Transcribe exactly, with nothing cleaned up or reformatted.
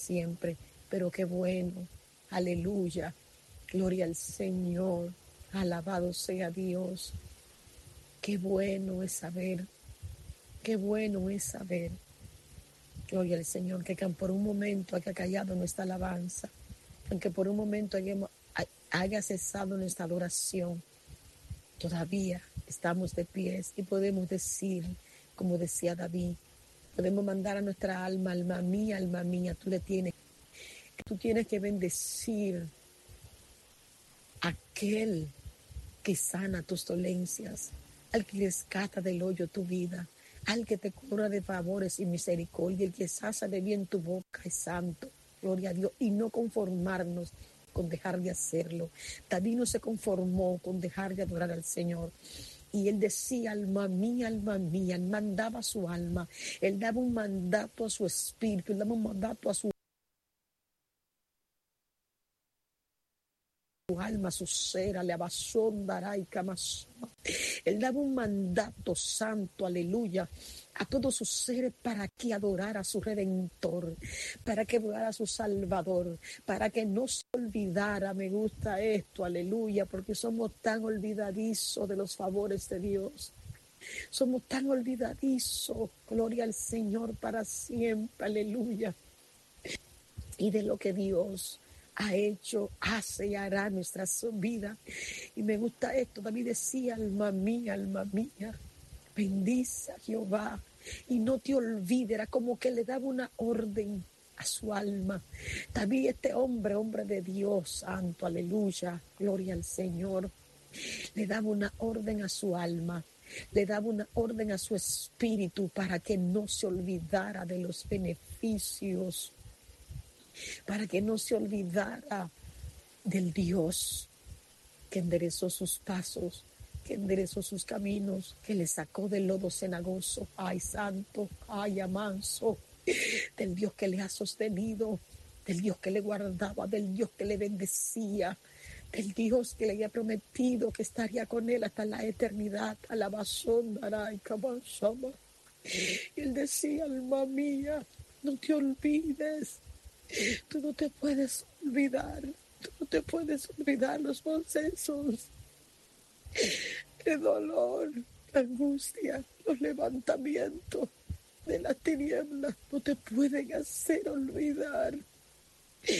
siempre. Pero qué bueno, aleluya, gloria al Señor, alabado sea Dios. Qué bueno es saber, qué bueno es saber, gloria al Señor, que por un momento haya callado nuestra alabanza, aunque por un momento haya, haya cesado nuestra adoración, todavía estamos de pies y podemos decir, como decía David, podemos mandar a nuestra alma, alma mía, alma mía, tú le tienes, tú tienes que bendecir a aquel que sana tus dolencias, al que rescata del hoyo tu vida, al que te cura de favores y misericordia, el que sacia de bien tu boca es santo, gloria a Dios, y no conformarnos con dejar de hacerlo. David no se conformó con dejar de adorar al Señor. Y él decía, alma mía, alma mía, él mandaba a su alma, él daba un mandato a su espíritu, él daba un mandato a su alma, su ser, alabazondará y camasoma. Él daba un mandato santo, aleluya, a todos sus seres para que adorara a su Redentor, para que adorara a su Salvador, para que no se olvidara. Me gusta esto, aleluya, porque somos tan olvidadizos de los favores de Dios. Somos tan olvidadizos, gloria al Señor para siempre, aleluya, y de lo que Dios ha hecho, hace y hará en nuestras vidas. Y me gusta esto, David decía, alma mía, alma mía, bendice a Jehová y no te olvides. Era como que le daba una orden a su alma. David, este hombre, hombre de Dios santo, aleluya, gloria al Señor, le daba una orden a su alma, le daba una orden a su espíritu para que no se olvidara de los beneficios, para que no se olvidara del Dios que enderezó sus pasos, que enderezó sus caminos, que le sacó del lodo cenagoso. Ay, santo, ay, amanso, del Dios que le ha sostenido, del Dios que le guardaba, del Dios que le bendecía, del Dios que le había prometido que estaría con él hasta la eternidad. Alabazondará y camanzama. Y él decía, alma mía, no te olvides, tú no te puedes olvidar, tú no te puedes olvidar los procesos, el dolor, la angustia, los levantamientos de las tinieblas, no te pueden hacer olvidar